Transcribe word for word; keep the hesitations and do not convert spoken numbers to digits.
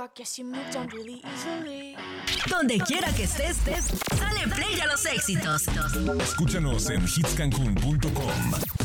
I guess you moved on really easily. Donde quiera que estés, estés, dale play a los éxitos. Escúchanos en hits cancún punto com.